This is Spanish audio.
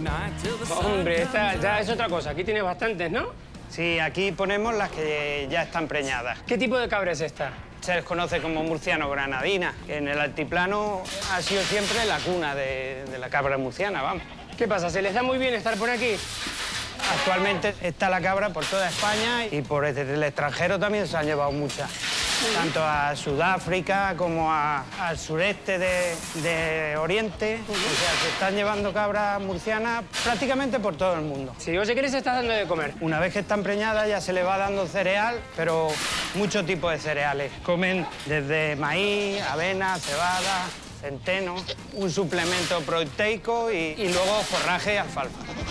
Hombre, esta ya es otra cosa. Aquí tienes bastantes, ¿no? Sí, aquí ponemos las que ya están preñadas. ¿Qué tipo de cabra es esta? Se les conoce como murciano-granadina, que en el altiplano ha sido siempre la cuna de la cabra murciana, vamos. ¿Qué pasa? ¿Se les da muy bien estar por aquí? Actualmente está la cabra por toda España y por el extranjero también se han llevado muchas. Tanto a Sudáfrica como al sureste de Oriente. O sea, se están llevando cabras murcianas prácticamente por todo el mundo. Si yo sé que les estás dando de comer. Una vez que están preñadas ya se les va dando cereal, pero muchos tipos de cereales. Comen desde maíz, avena, cebada, centeno, un suplemento proteico y luego forraje y alfalfa.